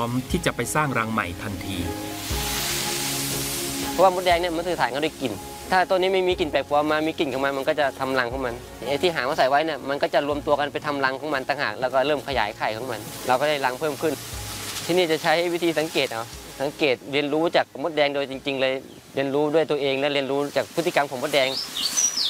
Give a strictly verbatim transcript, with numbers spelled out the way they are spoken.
มที่จะไปสร้างรังใหม่ทันทีเพราะว่ามดแดงเนี่ยมันสื่อสารกันด้วยกลิ่นถ้าตัวนี้ไม่มีกลิ่นแปลกปลอมมามีกลิ่นของมันมันก็จะทำรังของมันไอ้ที่หามาใส่ไว้เนี่ยมันก็จะรวมตัวกันไปทำรังของมันต่างหากแล้วก็เริ่มขยายไข่ของมันเราก็ได้รังเพิ่มขึ้นที่นี่จะใช้วิธีสังเกตเอาสังเกตเรียนรู้จากมดแดงโดยจริงๆเลยเรียนรู้ด้วยตัวเองและเรียนรู้จากพฤติกรรมของมดแดง